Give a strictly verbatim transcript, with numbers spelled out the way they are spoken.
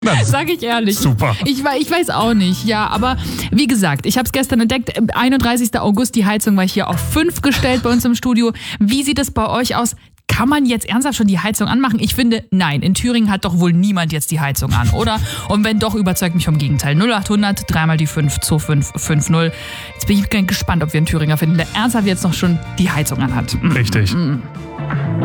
Sag ich ehrlich. Super. Ich, ich weiß auch nicht, ja, aber wie gesagt, ich habe es gestern entdeckt, einunddreißigster August, die Heizung war hier auf fünf gestellt bei uns im Studio. Wie sieht es bei euch aus? Kann man jetzt ernsthaft schon die Heizung anmachen? Ich finde, nein. In Thüringen hat doch wohl niemand jetzt die Heizung an, oder? Und wenn doch, überzeugt mich vom Gegenteil. null achthundert, dreimal die fünf, zwei fünf fünf null. Jetzt bin ich gespannt, ob wir einen Thüringer finden, der ernsthaft jetzt noch schon die Heizung anhat. Richtig. Mm.